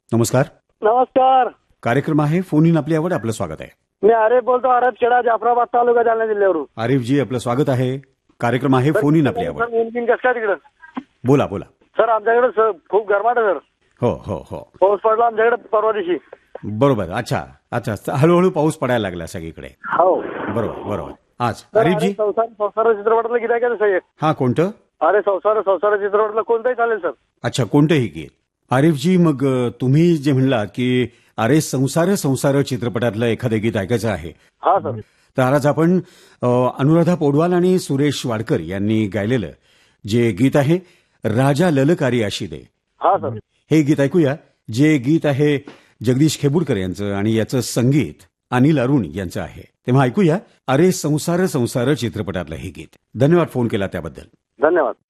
नमस्कार. नमस्कार. कार्यक्रम आहे फोन इन आपली आवड. आपलं स्वागत आहे. मी आरिफ बोलतो. आरब खेडा, जाफराबाद तालुका, जालना जिल्ह्यावरून. आरिफजी, आपलं स्वागत आहे. कार्यक्रम आहे फोन इन आपली आवड. ऊन कसं काय तिकडं? बोला बोला. सर आमच्याकडे खूप गरमाट आहे सर. हो हो हो. पाऊस पडला आमच्याकडे परवा दिवशी. बरोबर. अच्छा अच्छा. हळूहळू पाऊस पडायला लागला सगळीकडे. हो बरोबर बरोबर. आज सर, आरिफजी. संसार चित्रपटातलं गीत आहे का सर? हा, कोणतं? अरे संसार चित्रपटातलं कोणतंही चालेल सर. अच्छा, कोणतंही गीत. आरिफजी, मग तुम्ही जे म्हणलात की अरे संसार चित्रपटातलं एखादं गीत ऐकायचं आहे, हा सर. तर आज आपण अनुराधा पौडवाल आणि सुरेश वाडकर यांनी गायलेलं जे गीत आहे राजा ललकारी अशी दे, हा सर. हे गीत ऐकूया. जे गीत आहे जगदीश खेबुडकर यांचं आणि याचं संगीत अनिल अरुण यांचं आहे. तेव्हा ऐकूया अरे संसार चित्रपटातलं हे गीत. धन्यवाद फोन केला त्याबद्दल. धन्यवाद.